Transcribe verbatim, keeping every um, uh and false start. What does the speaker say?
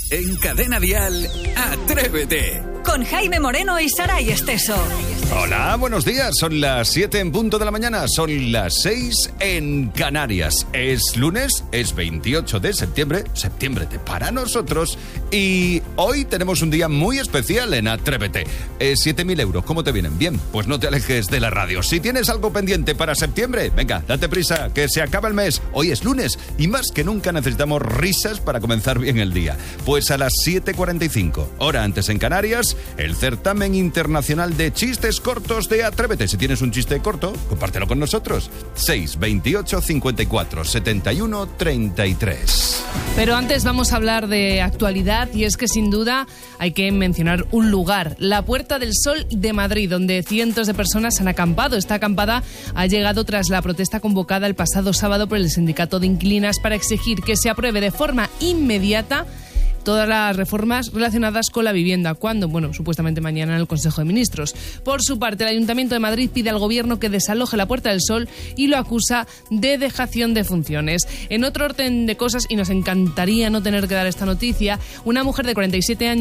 En Cadena Dial, Atrévete. Con Jaime Moreno y Saray Esteso. Hola, buenos días. Son las siete en punto de la mañana. Son las seis en Canarias. Es lunes, es veintiocho de septiembre. Septiembre de para nosotros. Y hoy tenemos un día muy especial en Atrévete. Eh, siete mil euros, ¿cómo te vienen? Bien, pues no te alejes de la radio. Si tienes algo pendiente para septiembre, venga, date prisa, que se acaba el mes. Hoy es lunes y más que nunca necesitamos risas para comenzar bien el día. Pues a las siete cuarenta y cinco, hora antes en Canarias, el certamen internacional de chistes cortos de Atrévete. Si tienes un chiste corto, compártelo con nosotros. seis veintiocho cincuenta y cuatro setenta y uno treinta y tres. Pero antes vamos a hablar de actualidad y es que sin duda hay que mencionar un lugar, la Puerta del Sol de Madrid, donde cientos de personas han acampado. Esta acampada ha llegado tras la protesta convocada el pasado sábado por el sindicato de inquilinas para exigir que se apruebe de forma inmediata todas las reformas relacionadas con la vivienda, cuando, bueno, supuestamente mañana en el Consejo de Ministros. Por su parte, el Ayuntamiento de Madrid pide al Gobierno que desaloje la Puerta del Sol y lo acusa de dejación de funciones. En otro orden de cosas, y nos encantaría no tener que dar esta noticia, una mujer de cuarenta y siete años